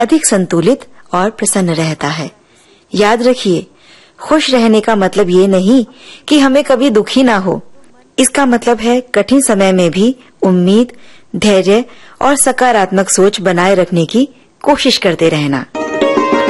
अधिक संतुलित और प्रसन्न रहता है। याद रखिए, खुश रहने का मतलब ये नहीं कि हमें कभी दुखी ना हो। इसका मतलब है कठिन समय में भी उम्मीद, धैर्य और सकारात्मक सोच बनाए रखने की कोशिश करते रहना।